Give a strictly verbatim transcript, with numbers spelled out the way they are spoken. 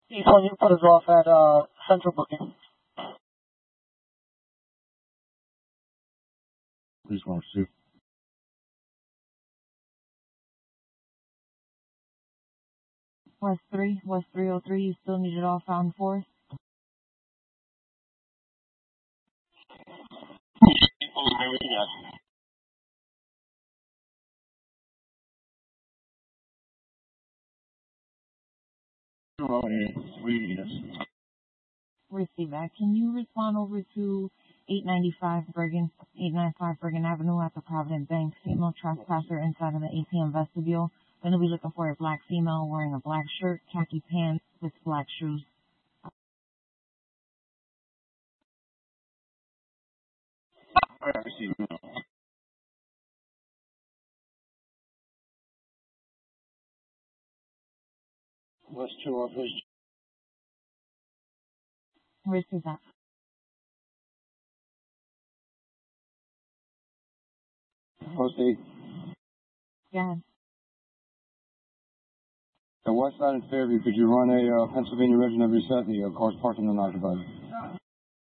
Each one you put us off at uh, Central Booking. Please want to see. West three, West three oh three, you still need it all found for us? Receive that. Can you respond over to eight ninety-five Bergen, eight ninety-five Bergen Avenue at the Provident Bank? Female trespasser inside of the A T M vestibule. Going to be looking for a black female wearing a black shirt, khaki pants with black shoes. West two office. Receive that. Post eight. Go ahead. The west side in Fairview, could you run a uh, Pennsylvania Regimental reset? The uh, car's parked in the non-divided.